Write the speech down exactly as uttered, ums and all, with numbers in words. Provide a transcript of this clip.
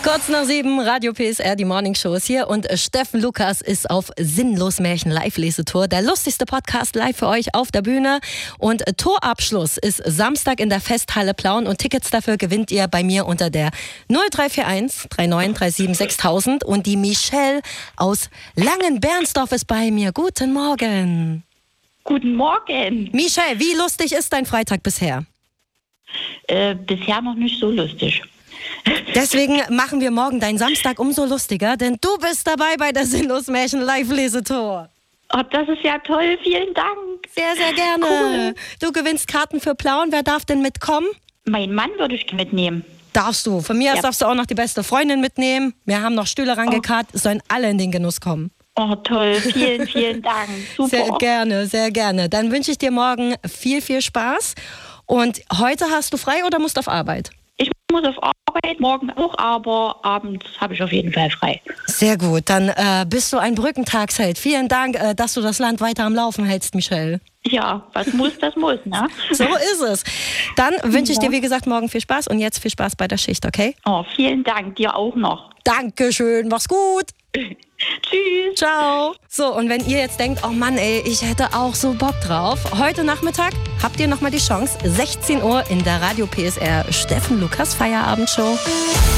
Kurz nach sieben, Radio P S R, die Morning Show ist hier und Steffen Lukas ist auf Sinnlos Märchen Live-Lesetour. Der lustigste Podcast live für euch auf der Bühne. Und Torabschluss ist Samstag in der Festhalle Plauen und Tickets dafür gewinnt ihr bei mir unter der null drei vier eins drei neun drei sieben sechstausend. Und die Michelle aus Langenbernsdorf ist bei mir. Guten Morgen. Guten Morgen. Michelle, wie lustig ist dein Freitag bisher? Äh, bisher noch nicht so lustig. Deswegen machen wir morgen deinen Samstag umso lustiger, denn du bist dabei bei der Sinnlos Märchen Live-Lesetour. Oh, das ist ja toll, vielen Dank. Sehr, sehr gerne. Cool. Du gewinnst Karten für Plauen. Wer darf denn mitkommen? Mein Mann würde ich mitnehmen. Darfst du. Von mir aus ja. darfst du auch noch die beste Freundin mitnehmen. Wir haben noch Stühle rangekarrt. Es sollen alle in den Genuss kommen. Oh, toll. Vielen, vielen Dank. Super. Sehr gerne, sehr gerne. Dann wünsche ich dir morgen viel, viel Spaß. Und heute hast du frei oder musst auf Arbeit? Ich muss auf Arbeit, morgen auch, aber abends habe ich auf jeden Fall frei. Sehr gut, dann äh, bist du ein Brückentagsheld. Vielen Dank, äh, dass du das Land weiter am Laufen hältst, Michelle. Ja, was muss, das muss, ne? So ist es. Dann wünsche ich dir, wie gesagt, morgen viel Spaß und jetzt viel Spaß bei der Schicht, okay? Oh, vielen Dank, dir auch noch. Dankeschön, mach's gut. Tschüss. Ciao. So, und wenn ihr jetzt denkt, oh Mann, ey, ich hätte auch so Bock drauf. Heute Nachmittag habt ihr nochmal die Chance, sechzehn Uhr in der Radio P S R Steffen Lukas Feierabendshow.